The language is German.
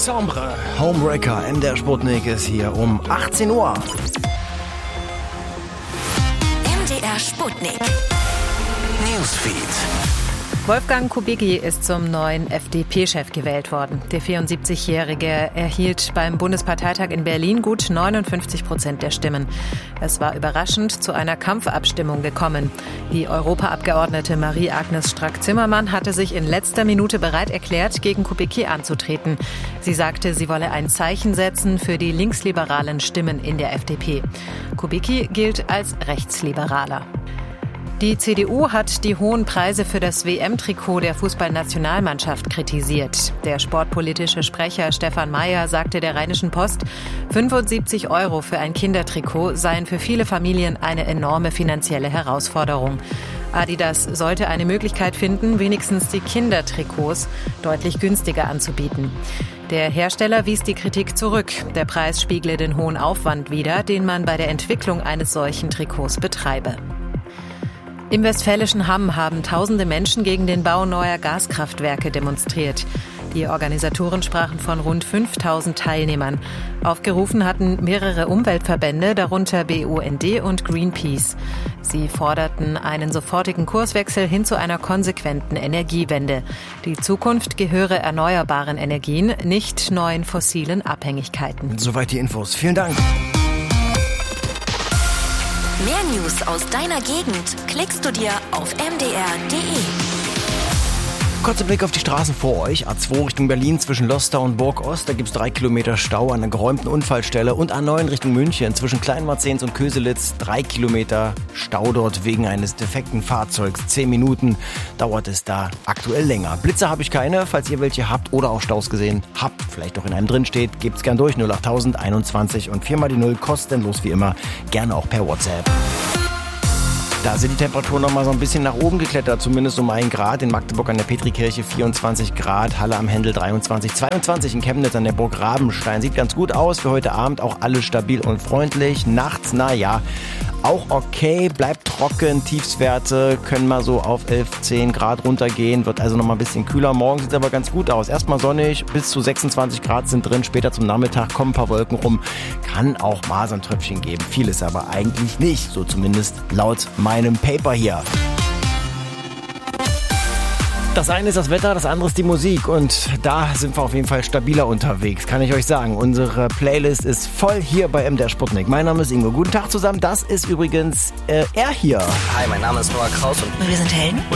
Sombre, Homebreaker, MDR Sputnik ist hier um 18 Uhr. MDR Sputnik. Newsfeed. Wolfgang Kubicki ist zum neuen FDP-Chef gewählt worden. Der 74-Jährige erhielt beim Bundesparteitag in Berlin gut 59% der Stimmen. Es war überraschend zu einer Kampfabstimmung gekommen. Die Europaabgeordnete Marie-Agnes Strack-Zimmermann hatte sich in letzter Minute bereit erklärt, gegen Kubicki anzutreten. Sie sagte, sie wolle ein Zeichen setzen für die linksliberalen Stimmen in der FDP. Kubicki gilt als Rechtsliberaler. Die CDU hat die hohen Preise für das WM-Trikot der Fußballnationalmannschaft kritisiert. Der sportpolitische Sprecher Stefan Mayer sagte der Rheinischen Post, 75 € für ein Kindertrikot seien für viele Familien eine enorme finanzielle Herausforderung. Adidas sollte eine Möglichkeit finden, wenigstens die Kindertrikots deutlich günstiger anzubieten. Der Hersteller wies die Kritik zurück. Der Preis spiegle den hohen Aufwand wider, den man bei der Entwicklung eines solchen Trikots betreibe. Im westfälischen Hamm haben tausende Menschen gegen den Bau neuer Gaskraftwerke demonstriert. Die Organisatoren sprachen von rund 5000 Teilnehmern. Aufgerufen hatten mehrere Umweltverbände, darunter BUND und Greenpeace. Sie forderten einen sofortigen Kurswechsel hin zu einer konsequenten Energiewende. Die Zukunft gehöre erneuerbaren Energien, nicht neuen fossilen Abhängigkeiten. Soweit die Infos. Vielen Dank. Mehr News aus deiner Gegend klickst du dir auf mdr.de. Kurzer Blick auf die Straßen vor euch. A2 Richtung Berlin zwischen Lostar und Burg-Ost. Da gibt es 3 Kilometer Stau an einer geräumten Unfallstelle. Und A9 Richtung München zwischen Kleinmarzens und Köselitz. 3 Kilometer Stau dort wegen eines defekten Fahrzeugs. 10 Minuten dauert es da aktuell länger. Blitze habe ich keine. Falls ihr welche habt oder auch Staus gesehen habt, vielleicht auch in einem drin steht, gebt's gern durch. 08000 21 und 4 mal die 0, kostenlos wie immer. Gerne auch per WhatsApp. Da sind die Temperaturen noch mal so ein bisschen nach oben geklettert, zumindest um 1 Grad. In Magdeburg an der Petrikirche 24 Grad, Halle am Händel 23, 22 in Chemnitz an der Burg Rabenstein. Sieht ganz gut aus für heute Abend, auch alles stabil und freundlich. Nachts, naja, auch okay, bleibt trocken. Tiefswerte können mal so auf 11, 10 Grad runtergehen, wird also noch mal ein bisschen kühler. Morgen sieht es aber ganz gut aus. Erstmal sonnig, bis zu 26 Grad sind drin. Später zum Nachmittag kommen ein paar Wolken rum. Kann auch Maserntröpfchen geben. Viel ist aber eigentlich nicht, so zumindest laut meinem Paper hier. Das eine ist das Wetter, das andere ist die Musik und da sind wir auf jeden Fall stabiler unterwegs, kann ich euch sagen. Unsere Playlist ist voll hier bei MDR Sputnik. Mein Name ist Ingo. Guten Tag zusammen, das ist übrigens er hier. Hi, mein Name ist Noah Kraus und Wir sind Helden.